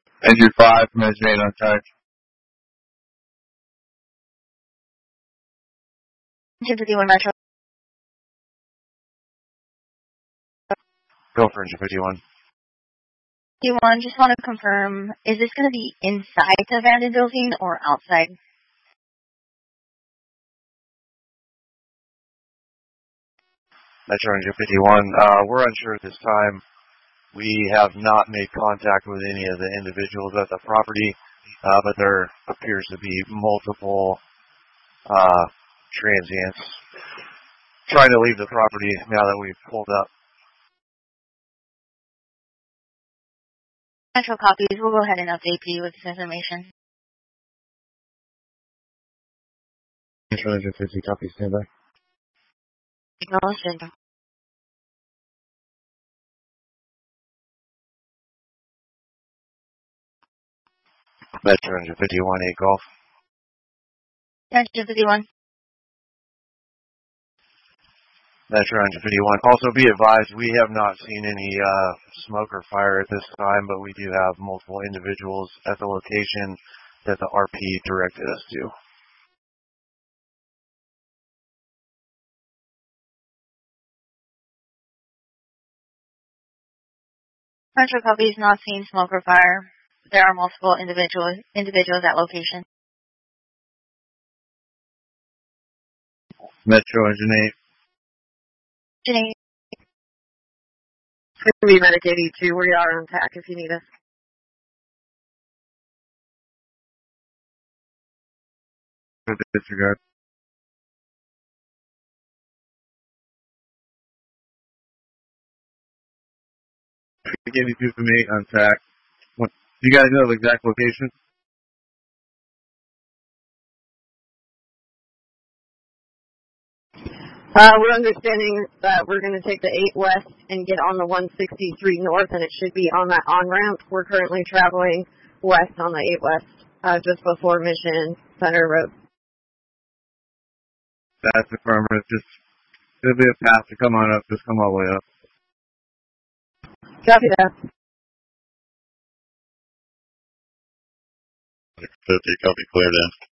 Engine 5, Measure 8 on charge. Engine 51 Metro. Go for Engine 51. 51, just want to confirm, is this going to be inside the abandoned building or outside? Metro Engine 51, we're unsure at this time. We have not made contact with any of the individuals at the property, but there appears to be multiple transients trying to leave the property now that we've pulled up. Metro copies. We'll go ahead and update you with this information. Metro Engine 50, copy, stand by. Acknowledged. Metro Engine 51, 8 Golf. Engine 51. Metro Engine 51. Also be advised, we have not seen any smoke or fire at this time, but we do have multiple individuals at the location that the RP directed us to. Metro copies, not seeing smoke or fire. There are multiple individuals at location. Metro Engine 8. Engine 8. Could be Medic 82. We are on TAC if you need us. Disregard. Give you 2 from 8 on TAC. Do you guys know the exact location? We're understanding that we're going to take the 8 west and get on the 163 north, and it should be on that on-ramp. We're currently traveling west on the 8 west, just before Mission Center Road. That's affirmative. It'll be a path to come on up. Just come all the way up. Copy that. 50, copy, cleared in.